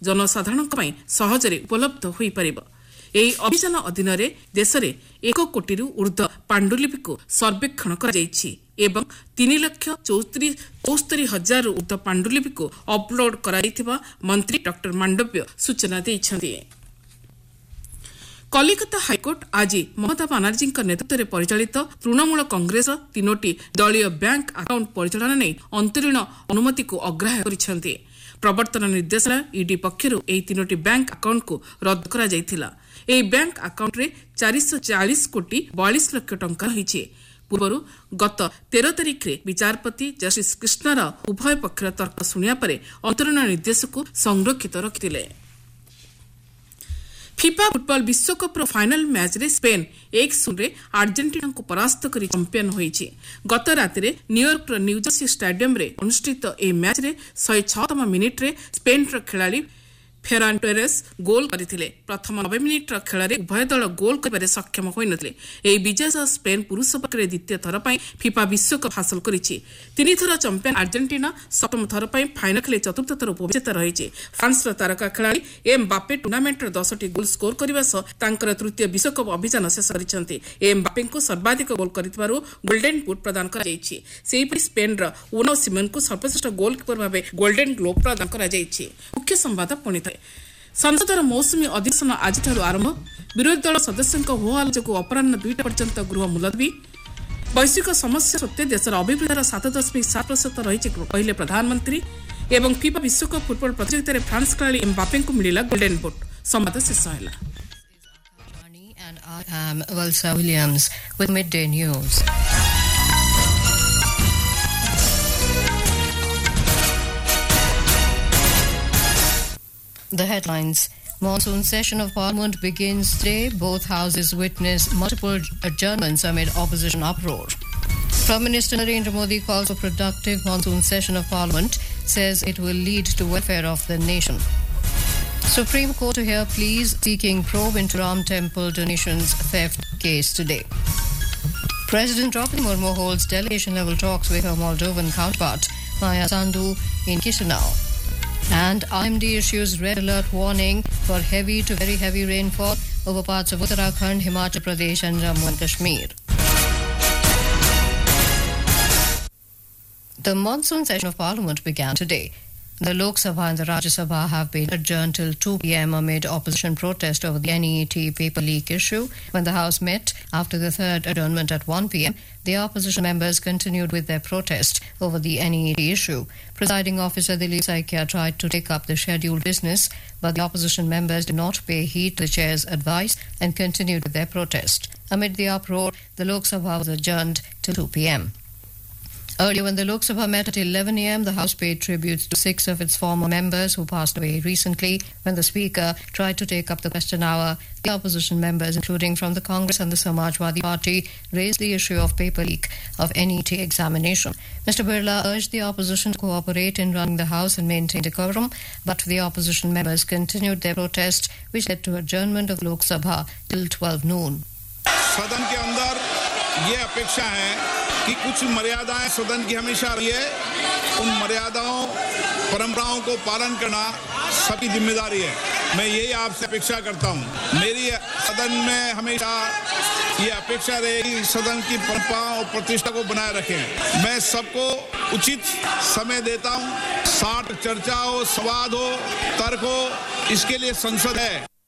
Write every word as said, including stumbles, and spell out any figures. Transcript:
जनसाधारणक पई सहजरे उपलब्ध होई परिबो। एही अभियान अधीन देश में एक कोटी ऊर्ध्व पांडुलिपि को सर्वेक्षण कर एवं तीन लाख चौस्तरी हजार ऊर्ध्व पांडुलिपि को अपलोड कर मंत्री डॉक्टर मांडव्य सूचना देइछन्ति। कलिकता हाईकोर्ट आज ममता बानार्जी नेतृत्व में परिचालित तृणमूल कांग्रेस तीनोटी दलीय बैंक अकाउंट परिचालन नहीं अंतरीण अनुमति को अग्राह्य करिसेंति। प्रवर्तन निर्देशालय ईडी पक्षरु एही तीनोटी बैंक अकाउंट को रद्द करा जायथिला। एही बैंक अकाउंट रे चार सौ चालीस कोटी बयालीस लाख टंका रहिছে। पूर्व गत तेरह तारिख रे विचारपति जस्टिस कृष्णर उभय पक्षर तर्क शुणिया परे अंतरीण निर्देश को संरक्षित रखिथिले। फिफा फुटबॉल विश्वकप फाइनल मैच रे स्पेन एक शून्य अर्जेंटीना को परास्त करी चैंपियन होईछि। गत राति रे न्यूयॉर्क रो न्यूजर्सी स्टेडियम रे अनुष्ठित ए मैच रे एक सौ छह तम मिनिट रे स्पेन रो खिलाड़ी फेरान टोरेस गोल करथिले। प्रथम नब्बे मिनिट रो खेल रे उभय दल गोल करबारे सक्षम होई नथिले। एही विजय सह स्पेन पुरुष पक्षरे द्वितीय थर पई फिफा विश्वकप हासिल करिछि। तीन थर चैंपियन अर्जेंटीना सप्तम थर पई फाइनल खेले चतुर्थ थर उपविजेता रहिछि। फ्रांस रो तारका खिलाड़ी एमबापे टूर्नामेंट रे दस टी गोल स्कोर करबा सह तांकर तृतीय विश्वकप अभियान शेष करिसेंति। एमबापे को सर्वाधिक गोल करितबारु गोल्डन बूट प्रदान करा जायछि। सेही स्पेन रो उनो सिमन को सर्वश्रेष्ठ गोलकीपर भाबे गोल्डन ग्लोब प्रदान करा जायछि। मुख्य संवाद पुणी संसदर मौसुमी अधिवेशन आज आरंभ। विरोधी दल सदस्यों होहल्ला जो अपराह दुईटा पर्यंत गृह मुलतवी। वैश्विक समस्या सत्वे देशर अभिवृद्धि सात दशमिक सात प्रतिशत रही कहले प्रधानमंत्री। एवं फीफा विश्वकप फुटबॉल प्रतियोगिता में फ्रांस खिलाड़ी एमबापे को मिला गोल्डन बूट। संवाद शेष है। The headlines. Monsoon session of Parliament begins today. Both houses witness multiple adjournments amid opposition uproar. Prime Minister Narendra Modi calls for productive monsoon session of Parliament, says it will lead to welfare of the nation. Supreme Court to hear pleas seeking probe into Ram Temple donations theft case today. President Draupadi Murmu holds delegation-level talks with her Moldovan counterpart, Maya Sandu, in Chisinau. And I M D issues red alert warning for heavy to very heavy rainfall over parts of Uttarakhand, Himachal Pradesh and Jammu and Kashmir. The monsoon session of Parliament began today. The Lok Sabha and the Rajya Sabha have been adjourned till two p.m. amid opposition protest over the N E T paper leak issue. When the House met after the third adjournment at one p.m., the opposition members continued with their protest over the N E T issue. Presiding officer Dilip Saikia tried to take up the scheduled business, but the opposition members did not pay heed to the chair's advice and continued with their protest. Amid the uproar, the Lok Sabha was adjourned till two p.m. Earlier, when the Lok Sabha met at eleven a.m., the House paid tributes to six of its former members who passed away recently. When the Speaker tried to take up the question hour, the opposition members, including from the Congress and the Samajwadi Party, raised the issue of paper leak of N E T examination. Mister Birla urged the opposition to cooperate in running the House and maintain decorum, but the opposition members continued their protest, which led to adjournment of Lok Sabha till twelve noon. सदन के अंदर ये अपेक्षा है कि कुछ मर्यादाएं सदन की हमेशा रही है। उन मर्यादाओं परंपराओं को पालन करना सबकी जिम्मेदारी है। मैं यही आपसे अपेक्षा करता हूं। मेरी सदन में हमेशा ये अपेक्षा रहेगी सदन की परंपराओं और प्रतिष्ठा को बनाए रखें। मैं सबको उचित समय देता हूं। साठ चर्चा हो, संवाद हो, तर्क हो, इसके लिए संसद है।